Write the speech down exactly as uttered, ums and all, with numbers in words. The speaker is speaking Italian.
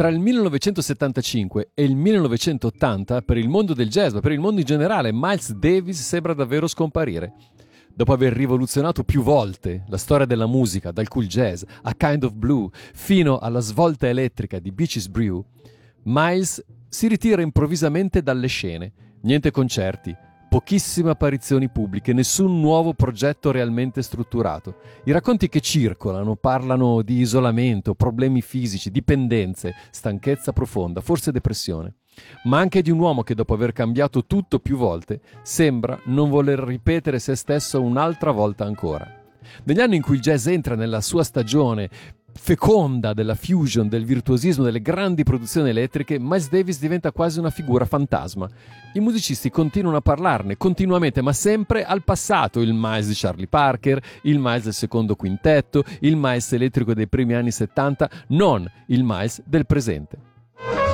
Tra il millenovecentosettantacinque e il millenovecentottanta, per il mondo del jazz, ma per il mondo in generale, Miles Davis sembra davvero scomparire. Dopo aver rivoluzionato più volte la storia della musica, dal cool jazz a Kind of Blue, fino alla svolta elettrica di Beaches Brew, Miles si ritira improvvisamente dalle scene. Niente concerti, pochissime apparizioni pubbliche, nessun nuovo progetto realmente strutturato. I racconti che circolano parlano di isolamento, problemi fisici, dipendenze, stanchezza profonda, forse depressione. Ma anche di un uomo che, dopo aver cambiato tutto più volte, sembra non voler ripetere se stesso un'altra volta ancora. Negli anni in cui il jazz entra nella sua stagione feconda della fusion, del virtuosismo, delle grandi produzioni elettriche, Miles Davis diventa quasi una figura fantasma. I musicisti continuano a parlarne continuamente, ma sempre al passato: il Miles di Charlie Parker, il Miles del secondo quintetto, il Miles elettrico dei primi anni settanta, non il Miles del presente.